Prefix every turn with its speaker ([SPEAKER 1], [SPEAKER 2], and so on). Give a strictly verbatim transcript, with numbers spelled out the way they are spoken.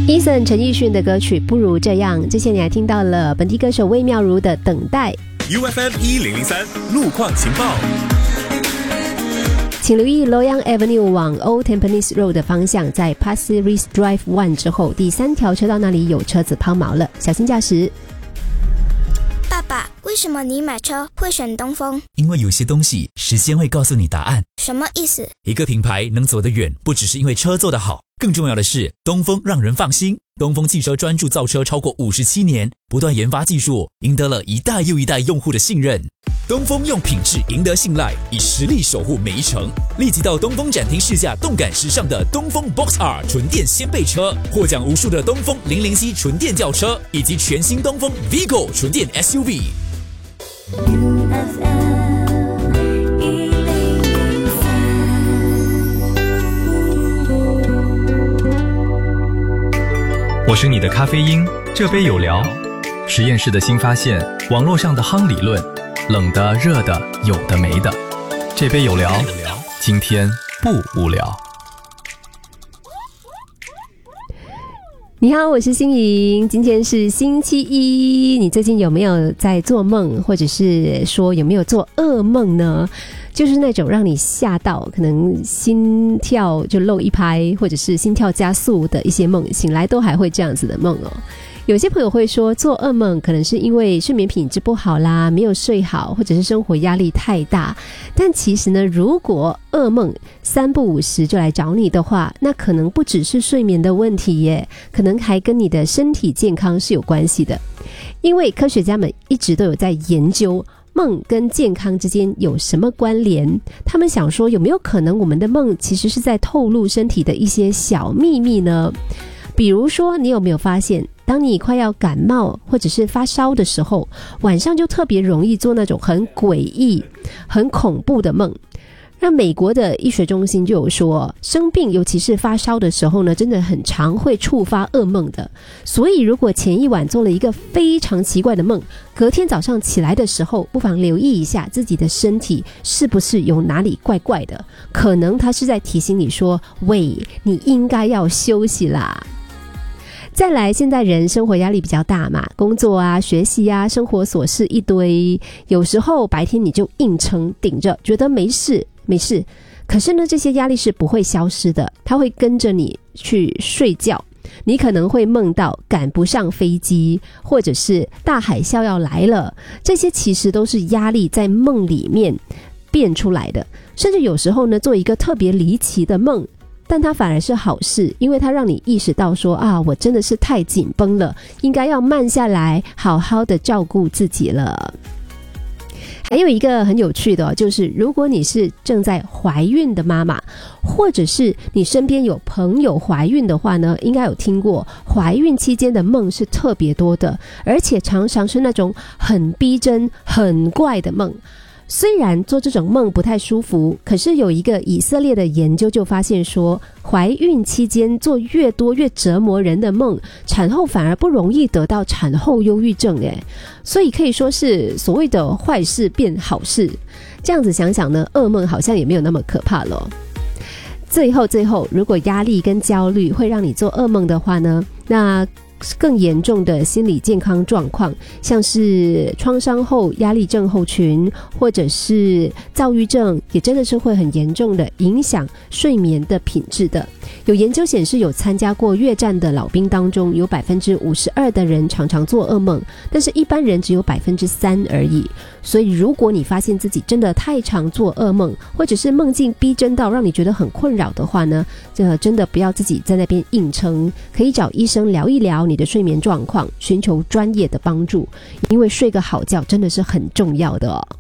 [SPEAKER 1] Eason 陈奕迅的歌曲不如这样，之前你还听到了本地歌手魏妙如的等待。
[SPEAKER 2] U F M 一零零三路况情报，
[SPEAKER 1] 请留意 Loyang Avenue 往 Old Tampines Road 的方向，在 Pasir Ris Drive 一之后第三条车道那里有车子抛锚了，小心驾驶。
[SPEAKER 3] 爸爸，为什么你买车会选东风？
[SPEAKER 4] 因为有些东西时间会告诉你答案。
[SPEAKER 3] 什么意思？
[SPEAKER 4] 一个品牌能走得远，不只是因为车做得好，更重要的是东风让人放心。东风汽车专注造车超过五十七年，不断研发技术，赢得了一代又一代用户的信任。东风用品质赢得信赖，以实力守护每一程。立即到东风展厅试驾动感时尚的东风 Box R 纯电掀背车，获奖无数的东风零零 C 纯电轿车，以及全新东风 Vigo 纯电 S U V。
[SPEAKER 5] 我是你的咖啡因，这杯有聊。实验室的新发现，网络上的夯理论，冷的、热的，有的没的。这杯有聊，今天不无聊。
[SPEAKER 1] 你好，我是心莹，今天是星期一。你最近有没有在做梦，或者是说有没有做噩梦呢？就是那种让你吓到，可能心跳就漏一拍，或者是心跳加速的一些梦，醒来都还会这样子的梦哦。有些朋友会说，做噩梦可能是因为睡眠品质不好啦，没有睡好，或者是生活压力太大。但其实呢，如果噩梦三不五时就来找你的话，那可能不只是睡眠的问题耶，可能还跟你的身体健康是有关系的。因为科学家们一直都有在研究梦跟健康之间有什么关联？他们想说，有没有可能我们的梦其实是在透露身体的一些小秘密呢？比如说，你有没有发现，当你快要感冒或者是发烧的时候，晚上就特别容易做那种很诡异、很恐怖的梦？那美国的医学中心就有说，生病尤其是发烧的时候呢，真的很常会触发噩梦的。所以如果前一晚做了一个非常奇怪的梦，隔天早上起来的时候，不妨留意一下自己的身体是不是有哪里怪怪的，可能它是在提醒你说，喂，你应该要休息啦。再来，现在人生活压力比较大嘛，工作啊、学习啊、生活琐事一堆，有时候白天你就硬撑顶着，觉得没事没事，可是呢，这些压力是不会消失的，它会跟着你去睡觉。你可能会梦到赶不上飞机，或者是大海啸要来了，这些其实都是压力在梦里面变出来的。甚至有时候呢，做一个特别离奇的梦，但它反而是好事，因为它让你意识到说啊，我真的是太紧绷了，应该要慢下来，好好的照顾自己了。还有一个很有趣的、哦、就是如果你是正在怀孕的妈妈，或者是你身边有朋友怀孕的话呢，应该有听过怀孕期间的梦是特别多的，而且常常是那种很逼真很怪的梦。虽然做这种梦不太舒服，可是有一个以色列的研究就发现说，怀孕期间做越多越折磨人的梦，产后反而不容易得到产后忧郁症耶。所以可以说是所谓的坏事变好事。这样子想想呢，噩梦好像也没有那么可怕了。最后最后，如果压力跟焦虑会让你做噩梦的话呢，那更严重的心理健康状况，像是创伤后压力症候群或者是躁郁症，也真的是会很严重的影响睡眠的品质的。有研究显示，有参加过越战的老兵当中，有 百分之五十二 的人常常做噩梦，但是一般人只有 百分之三 而已。所以如果你发现自己真的太常做噩梦，或者是梦境逼真到让你觉得很困扰的话呢，这真的不要自己在那边硬撑，可以找医生聊一聊你的睡眠状况，寻求专业的帮助，因为睡个好觉真的是很重要的哦。